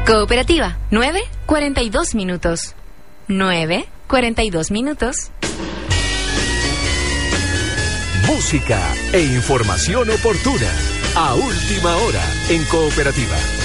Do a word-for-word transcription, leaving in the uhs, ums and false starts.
Cooperativa, nueve cuarenta y dos minutos. nueve cuarenta y dos minutos. Música e información oportuna. A última hora en Cooperativa.